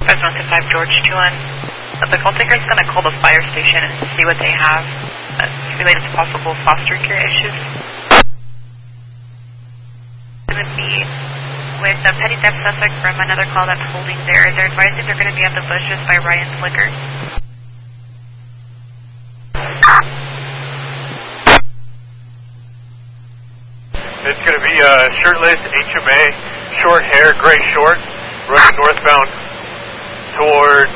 5 George 2-1. The call taker is going to call the fire station and see what they have related to possible foster care issues. It would be with a petty theft suspect from another call that's holding there. They're advising they're going to be at the bushes by Ryan's Liquor. It's going to be a shirtless HMA, short hair, gray shorts, running northbound towards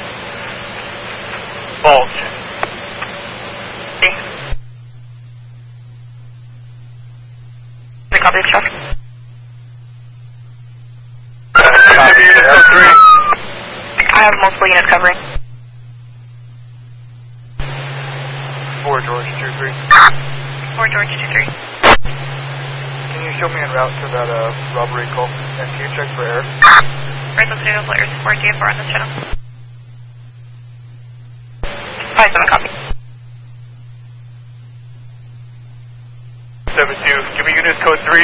Balch. The copy of truck. Unit code 3. I have multiple units covering. 4 George 2-3. 4 George 2-3. Can you show me en route to that robbery call? And can you check for air? Right, let's do air support DFR on this channel. 5-7 copy. 7-2, give me unit code 3.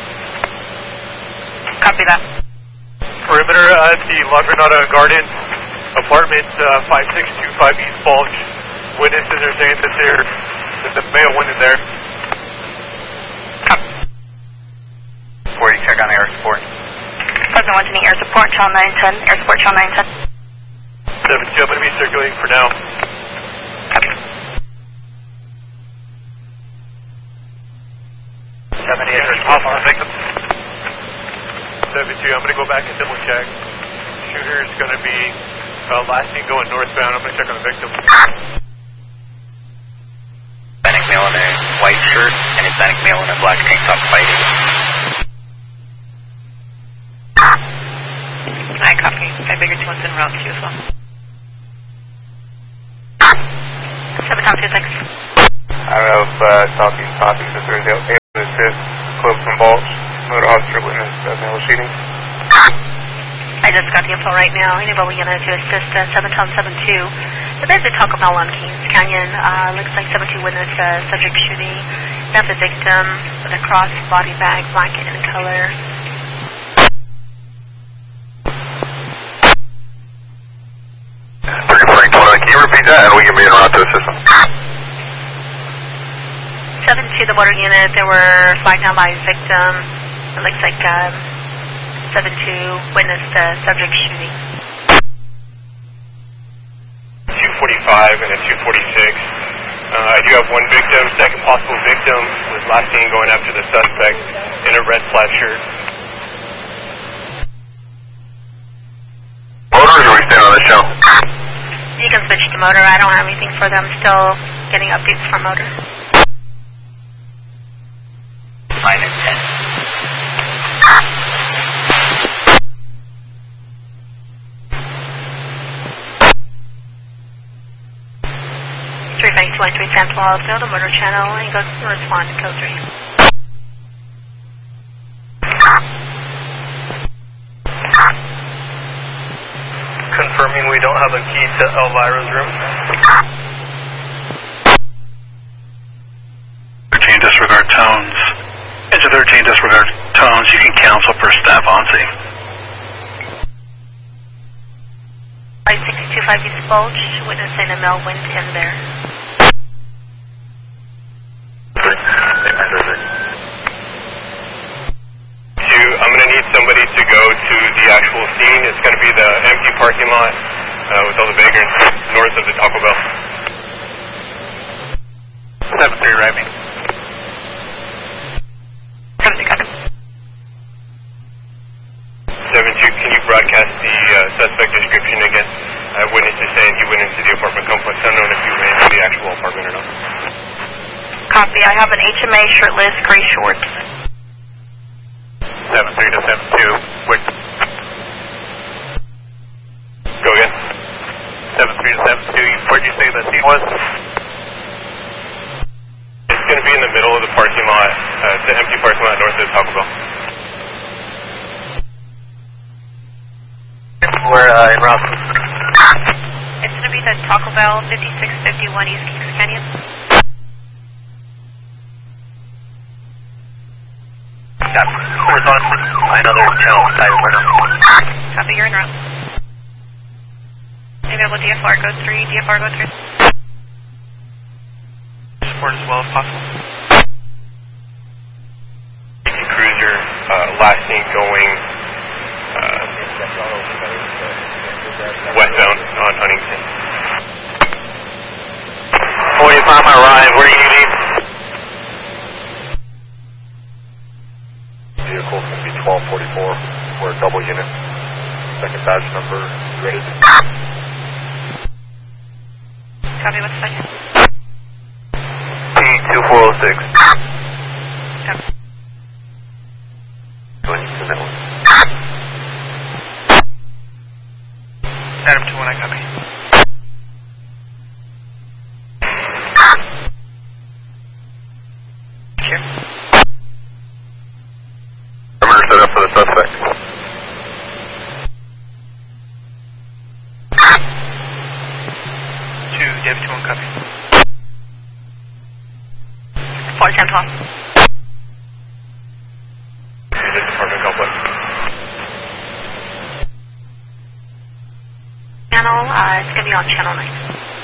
Copy that. Perimeter at the La Granada Gardens, apartment 5625 East Balch. Witnesses are saying that the male went in there. Copy. Where you check on air support? 5-1 to air support, channel 910, air support, channel 910. 7-2, I'm going to be circulating for now. Copy. 78, there's possible victim. 7-2, I'm going to go back and double check. Shooter's going to be last seen going northbound. I'm going to check on the victim. Hispanic male in a white shirt and Hispanic male in a black tank top fighting. I copy. I figured 2-1's en route too as well. 7 copy 6. I have copies that there's able to assist Close and Balch. Motor officer witness male shooting. I just got the info right now. Anybody going to assist 7-2. There's a Taco Bell on Kings Canyon. Looks like 7-2 witness subject shooting. That's the victim with a cross body bag, blanket in color. Can you repeat that and we can be en route to assist them? 7-2 the motor unit. There were flagged down by victim. It looks like 7-2 witnessed subject shooting. 245 and a 246. I do have one victim. Second possible victim was last seen going after the suspect in a red flat shirt. Motor, do we stand on the show? You can switch to motor. I don't have anything for them. Still getting updates from motor. 9 and 10. Central Alto, the motor channel, and go to respond to code 3. Confirming we don't have a key to Elvira's room. 13 disregard tones. Into 13 disregard tones, you can cancel per staff on scene. 5625 East Bulge, witnessing a male went in there. I'm going to need somebody to go to the actual scene. It's going to be the empty parking lot with all the vagrants north of the Taco Bell. 7-3, right me. 7-2, can you broadcast the suspect description again? I have witnesses saying he went into the apartment complex. I don't know if he ran into the actual apartment or not. Copy. I have an HMA, shirtless, gray shorts. 7-3 to 7-2. Wait. Go again. 7-3 to 7-2. Where'd you say the scene was? It's going to be in the middle of the parking lot. It's an empty parking lot north of the Taco Bell. Where en route? It's going to be the Taco Bell, 5651 East Kings Canyon. Horizontal. I know there's channel 5 right now. Copy, you're en route. with DFR, go 3, DFR, go 3. Support as well if possible. Cruiser, last seen going westbound on Huntington. 45, I arrived. Where do you need? Vehicle can be 1244. We're a double unit. Second badge number ready. Copy, what's the second? P2406. Copy. Going to that one. Adam 2-1, I copy. Here. Perimeter set up for the suspect. David 2-1, copy. 41012. Unit department complex. Channel, it's going to be on channel 9.